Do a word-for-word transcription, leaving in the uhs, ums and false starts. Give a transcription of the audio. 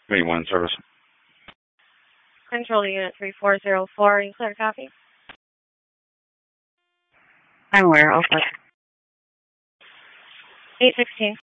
Main one service. Control unit three four zero four, you clear copy? I'm aware, also. eight sixteen.